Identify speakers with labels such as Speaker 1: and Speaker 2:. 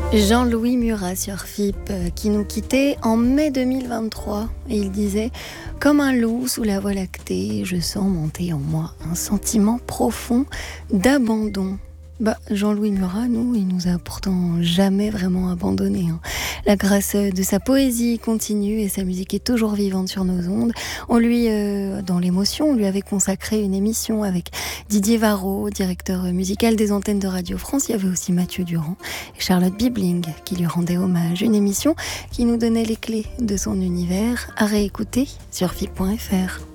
Speaker 1: Jean-Louis Murat sur FIP qui nous quittait en mai 2023 et il disait « Comme un loup sous la voie lactée, je sens monter en moi un sentiment profond d'abandon ». Jean-Louis Murat, il nous a pourtant jamais vraiment abandonnés. La grâce de sa poésie continue et sa musique est toujours vivante sur nos ondes. On lui, dans l'émotion, on lui avait consacré une émission avec Didier Varro, directeur musical des antennes de Radio France. Il y avait aussi Mathieu Durand et Charlotte Bibling qui lui rendaient hommage. Une émission qui nous donnait les clés de son univers à réécouter sur FIP.fr.